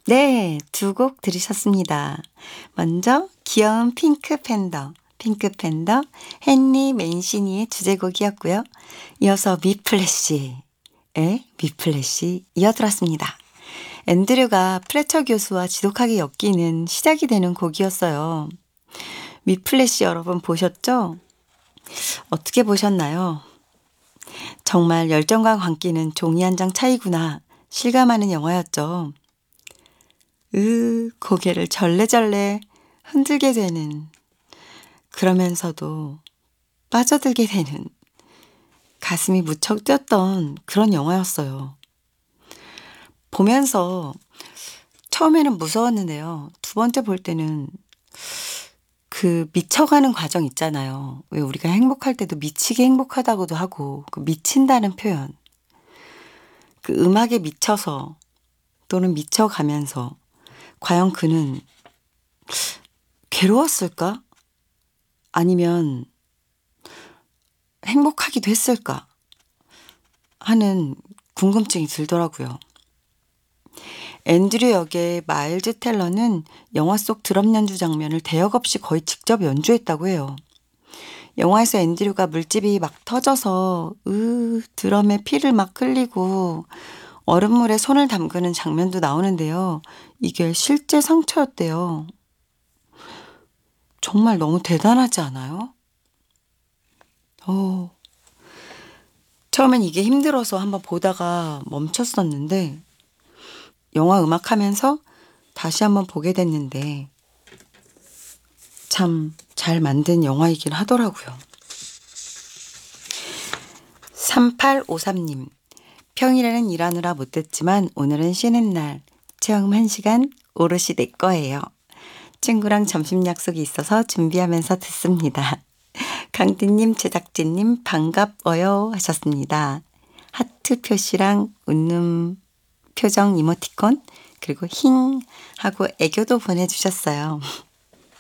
네, 두 곡 들으셨습니다. 먼저 귀여운 핑크 팬더 헨리 맨시니의 주제곡이었고요. 이어서 미플래시 이어들었습니다. 앤드류가 프레처 교수와 지독하게 엮이는 시작이 되는 곡이었어요. 미플래시 여러분 보셨죠? 어떻게 보셨나요? 정말 열정과 광기는 종이 한 장 차이구나 실감하는 영화였죠. 고개를 절레절레 흔들게 되는, 그러면서도 빠져들게 되는, 가슴이 무척 뛰었던 그런 영화였어요. 보면서 처음에는 무서웠는데요. 두 번째 볼 때는 그 미쳐가는 과정 있잖아요. 왜 우리가 행복할 때도 미치게 행복하다고도 하고, 그 미친다는 표현. 그 음악에 미쳐서 또는 미쳐가면서 과연 그는 괴로웠을까? 아니면 행복하기도 했을까? 하는 궁금증이 들더라고요. 앤드류 역의 마일즈 텔러는 영화 속 드럼 연주 장면을 대역 없이 거의 직접 연주했다고 해요. 영화에서 앤드류가 물집이 막 터져서 드럼에 피를 막 흘리고 얼음물에 손을 담그는 장면도 나오는데요. 이게 실제 상처였대요. 정말 너무 대단하지 않아요? 어, 처음엔 이게 힘들어서 한번 보다가 멈췄었는데 영화 음악 하면서 다시 한번 보게 됐는데 참 잘 만든 영화이긴 하더라고요. 3853님, 평일에는 일하느라 못 듣지만 오늘은 쉬는 날, 체험 1시간 오롯이 내 거예요. 친구랑 점심 약속이 있어서 준비하면서 듣습니다. 강디님, 제작진님 반갑워요 하셨습니다. 하트 표시랑 웃는 표정 이모티콘, 그리고 힝 하고 애교도 보내주셨어요.